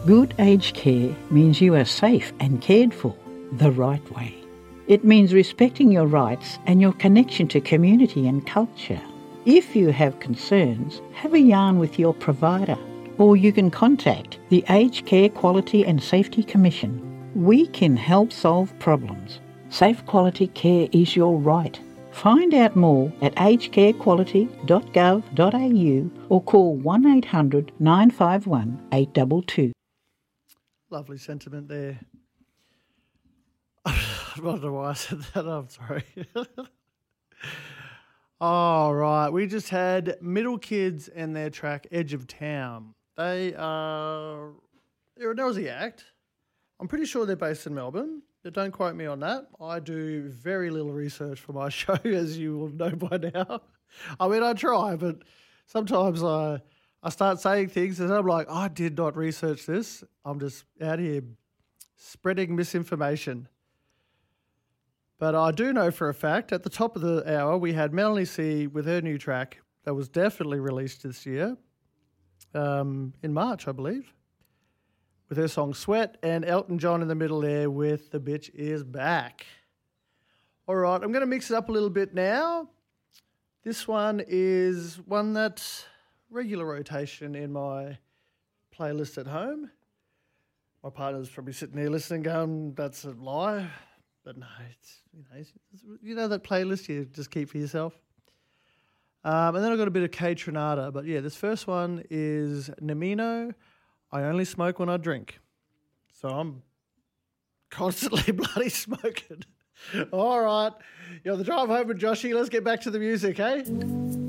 Good aged care means you are safe and cared for the right way. It means respecting your rights and your connection to community and culture. If you have concerns, have a yarn with your provider, or you can contact the Aged Care Quality and Safety Commission. We can help solve problems. Safe quality care is your right. Find out more at agedcarequality.gov.au or call 1800 951 822. Lovely sentiment there. I don't know why I said that. I'm sorry. All right. We just had Middle Kids and their track Edge of Town. They're an Aussie act. I'm pretty sure they're based in Melbourne. But don't quote me on that. I do very little research for my show, as you will know by now. I mean, I try, but sometimes I start saying things and I'm like, I did not research this. I'm just out here spreading misinformation. But I do know for a fact, at the top of the hour, we had Melanie C with her new track that was definitely released this year, in March, I believe, with her song Sweat, and Elton John in the middle there with The Bitch Is Back. All right, I'm going to mix it up a little bit now. This one is one that's regular rotation in my playlist at home. My partner's probably sitting there listening going, that's a lie. But no, it's you know that playlist you just keep for yourself. And then I've got a bit of K Trinata. But yeah, this first one is Namino, I Only Smoke When I Drink. So I'm constantly bloody smoking. All right. You're on the drive home with Joshy. Let's get back to the music, eh?